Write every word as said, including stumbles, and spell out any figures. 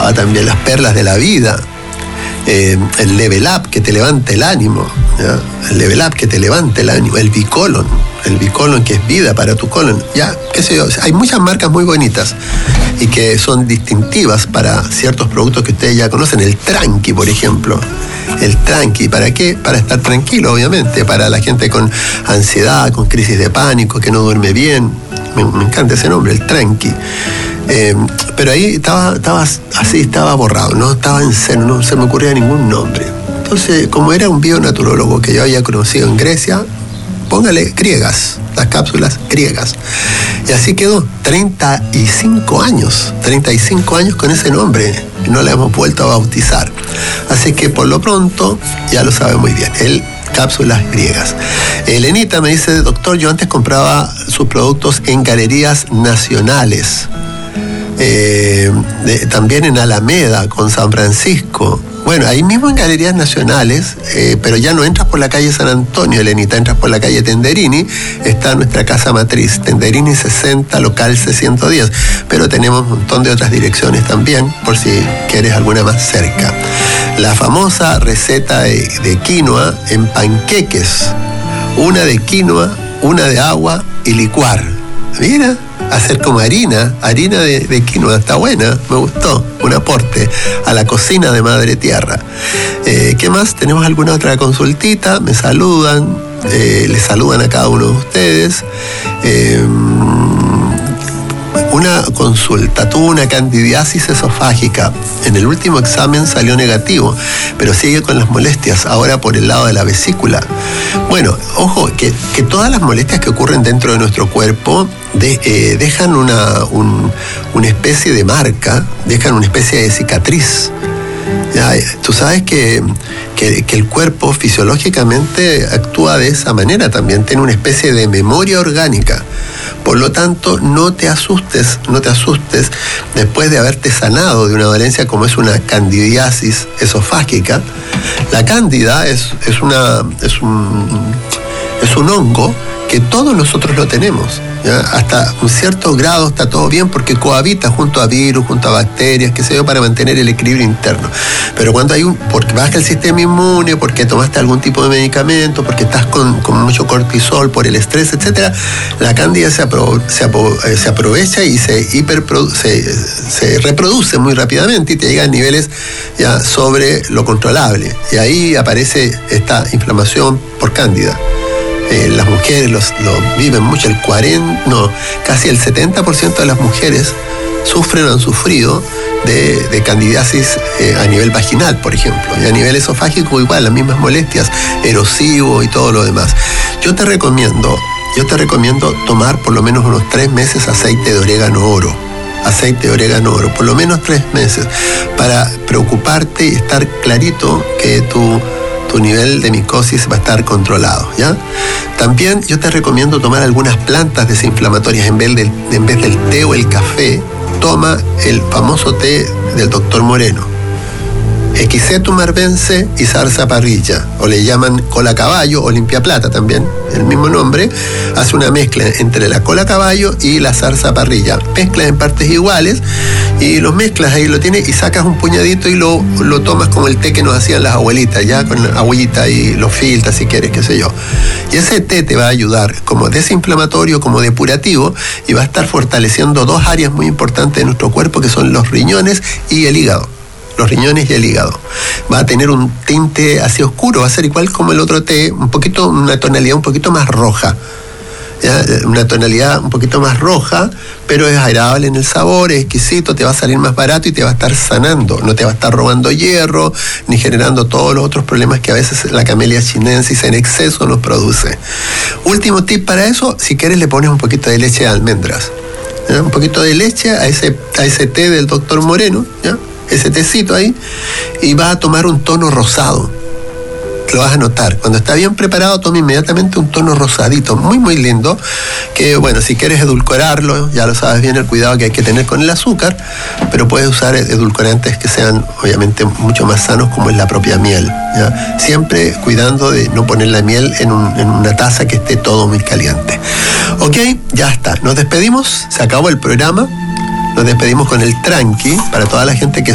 estaba también las perlas de la vida, eh, el level up que te levante el ánimo, ¿ya? El level up que te levante el ánimo, el bicolon, el bicolon que es vida para tu colon, ya, qué sé yo, hay muchas marcas muy bonitas y que son distintivas para ciertos productos que ustedes ya conocen, el Tranqui, por ejemplo. El Tranqui, ¿para qué? Para estar tranquilo, obviamente, para la gente con ansiedad, con crisis de pánico, que no duerme bien. Me, me encanta ese nombre, el Tranqui. Eh, pero ahí estaba, estaba así, estaba borrado, no estaba en cero, no se me ocurría ningún nombre. Entonces, como era un bionaturologo que yo había conocido en Grecia, póngale griegas, las cápsulas griegas. Y así quedó, treinta y cinco años, treinta y cinco años con ese nombre, y no la hemos vuelto a bautizar. Así que por lo pronto, ya lo sabe muy bien, el cápsulas griegas. Elenita me dice, doctor, yo antes compraba sus productos en galerías nacionales, eh, de, también en Alameda, con San Francisco. Bueno, ahí mismo en Galerías Nacionales, eh, pero ya no entras por la calle San Antonio, Elenita, entras por la calle Tenderini, está nuestra casa matriz, Tenderini sesenta, local C ciento diez, pero tenemos un montón de otras direcciones también, por si quieres alguna más cerca. La famosa receta de, de quinoa en panqueques, una de quinoa, una de agua y licuar. Mira, hacer como harina, harina de, de quinoa, está buena, me gustó, un aporte a la cocina de Madre Tierra. Eh, ¿Qué más? ¿Tenemos alguna otra consultita? Me saludan, eh, les saludan a cada uno de ustedes. Eh, una consulta, tuvo una candidiasis esofágica, en el último examen salió negativo, pero sigue con las molestias, ahora por el lado de la vesícula. Bueno, ojo, que, que todas las molestias que ocurren dentro de nuestro cuerpo de, eh, dejan una, un, una especie de marca, dejan una especie de cicatriz. Ya, tú sabes que, que, que el cuerpo fisiológicamente actúa de esa manera también, tiene una especie de memoria orgánica. Por lo tanto, no te asustes, no te asustes después de haberte sanado de una dolencia como es una candidiasis esofágica. La cándida es, es, una, es, un, es un hongo que todos nosotros lo tenemos, ¿ya? Hasta un cierto grado está todo bien porque cohabita junto a virus, junto a bacterias, qué sé yo, para mantener el equilibrio interno. Pero cuando hay un, porque baja el sistema inmune, porque tomaste algún tipo de medicamento, porque estás con, con mucho cortisol por el estrés, etcétera, la cándida se, apro, se, apro, se aprovecha y se, hiperprodu, se, se reproduce muy rápidamente y te llega a niveles ya sobre lo controlable. Y ahí aparece esta inflamación por cándida. Eh, las mujeres los, lo viven mucho, el cuarenta, no, casi el setenta por ciento de las mujeres sufren o han sufrido de, de candidiasis eh, a nivel vaginal, por ejemplo, y a nivel esofágico igual, las mismas molestias, erosivo y todo lo demás. Yo te recomiendo, yo te recomiendo tomar por lo menos unos tres meses aceite de orégano oro, aceite de orégano oro, por lo menos tres meses, para preocuparte y estar clarito que tu tu nivel de micosis va a estar controlado, ¿ya? También yo te recomiendo tomar algunas plantas desinflamatorias en vez del, en vez del té o el café. Toma el famoso té del doctor Moreno, Equisetum arvense y zarza parrilla, o le llaman cola caballo o limpia plata también, el mismo nombre. Hace una mezcla entre la cola caballo y la zarza parrilla, mezclas en partes iguales y los mezclas, ahí lo tienes y sacas un puñadito y lo, lo tomas como el té que nos hacían las abuelitas, ya con la agüita y lo filtras si quieres, qué sé yo. Y ese té te va a ayudar como desinflamatorio, como depurativo, y va a estar fortaleciendo dos áreas muy importantes de nuestro cuerpo, que son los riñones y el hígado. Los riñones y el hígado. Va a tener un tinte así oscuro, va a ser igual como el otro té, un poquito, una tonalidad un poquito más roja. ¿Ya? Una tonalidad un poquito más roja, pero es agradable en el sabor, es exquisito, te va a salir más barato y te va a estar sanando. No te va a estar robando hierro, ni generando todos los otros problemas que a veces la Camellia chinensis en exceso nos produce. Último tip para eso, si quieres le pones un poquito de leche de almendras. ¿Ya? Un poquito de leche a ese, a ese té del doctor Moreno, ¿ya? Ese tecito ahí, y vas a tomar un tono rosado. Lo vas a notar. Cuando está bien preparado, toma inmediatamente un tono rosadito, muy muy lindo, que bueno, si quieres edulcorarlo, ya lo sabes bien el cuidado que hay que tener con el azúcar, pero puedes usar edulcorantes que sean obviamente mucho más sanos, como es la propia miel, ¿ya? Siempre cuidando de no poner la miel en, un, en una taza que esté todo muy caliente. Ok, ya está. Nos despedimos, se acabó el programa. Nos despedimos con el Tranqui para toda la gente que